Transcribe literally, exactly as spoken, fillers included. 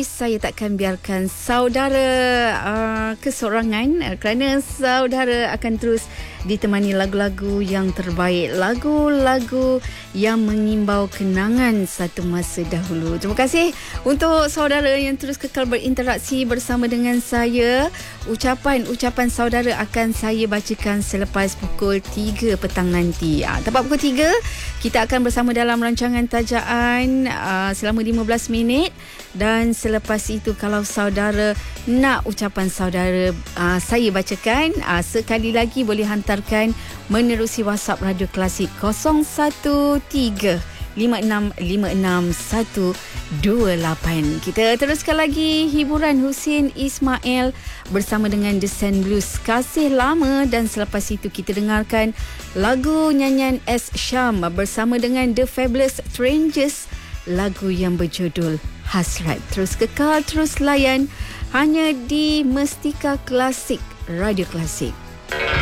Saya takkan biarkan saudara uh, kesorangan uh, kerana saudara akan terus ditemani lagu-lagu yang terbaik, lagu-lagu yang mengimbau kenangan satu masa dahulu. Terima kasih untuk saudara yang terus kekal berinteraksi bersama dengan saya. Ucapan-ucapan saudara akan saya bacakan selepas pukul tiga petang nanti. Uh, tepat pukul tiga, kita akan bersama dalam rancangan Tajaan uh, selama lima belas minit. Dan selepas itu, kalau saudara nak ucapan saudara uh, saya bacakan, uh, sekali lagi boleh hantarkan menerusi WhatsApp Radio Klasik kosong satu tiga lima enam lima enam satu dua lapan. Kita teruskan lagi hiburan Hussein Ismail bersama dengan The Sand Blues, Kasih Lama. Dan selepas itu kita dengarkan lagu nyanyian S. Syam bersama dengan The Fabulous Strangers, lagu yang berjudul Hasrat. Terus kekal, terus layan hanya di Mestika Klasik, Radio Klasik.